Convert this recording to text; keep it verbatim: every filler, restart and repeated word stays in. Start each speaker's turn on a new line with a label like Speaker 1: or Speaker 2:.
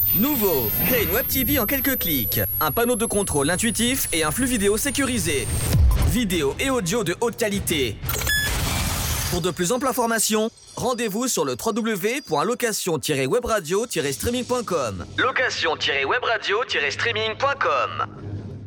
Speaker 1: Nouveau, créez une web T V en quelques clics. Un panneau de contrôle intuitif et un flux vidéo sécurisé. Vidéo et audio de haute qualité. Pour de plus amples informations, rendez-vous sur le w w w point location tiret webradio tiret streaming point com. location tiret webradio tiret streaming point com